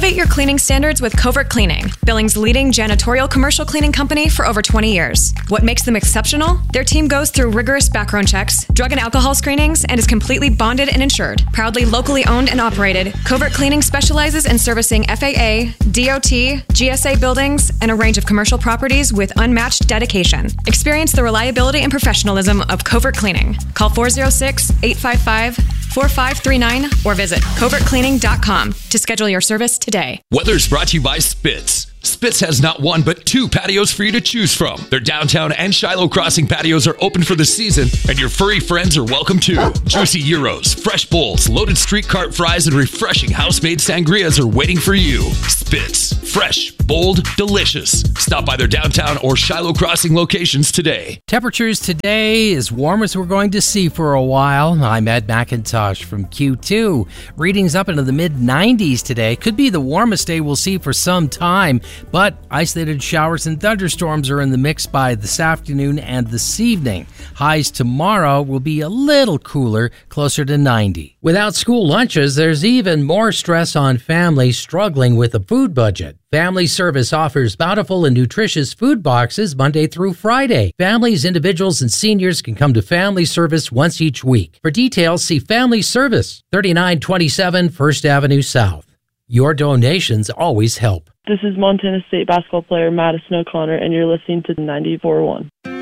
Elevate your cleaning standards with Covert Cleaning, Billings' leading janitorial commercial cleaning company for over 20 years. What makes them exceptional? Their team goes through rigorous background checks, drug and alcohol screenings, and is completely bonded and insured. Proudly locally owned and operated, Covert Cleaning specializes in servicing FAA, DOT, GSA buildings, and a range of commercial properties with unmatched dedication. Experience the reliability and professionalism of Covert Cleaning. Call 406-855-4539 or visit covertcleaning.com to schedule your service today. Weather's brought to you by Spitz. Spitz has not one, but 2 patios for you to choose from. Their downtown and Shiloh Crossing patios are open for the season, and your furry friends are welcome too. Juicy gyros, fresh bowls, loaded street cart fries, and refreshing house-made sangrias are waiting for you. Spitz. Fresh, bold, delicious. Stop by their downtown or Shiloh Crossing locations today. Temperatures today as warm as we're going to see for a while. I'm Ed McIntosh from Q2. Readings up into the mid-90s today. Could be the warmest day we'll see for some time, but isolated showers and thunderstorms are in the mix by this afternoon and this evening. Highs tomorrow will be a little cooler, closer to 90. Without school lunches, there's even more stress on families struggling with a food budget. Family Service offers bountiful and nutritious food boxes Monday through Friday. Families, individuals, and seniors can come to Family Service once each week. For details, see Family Service, 3927 First Avenue South. Your donations always help. This is Montana State basketball player Madison O'Connor, and you're listening to 94.1.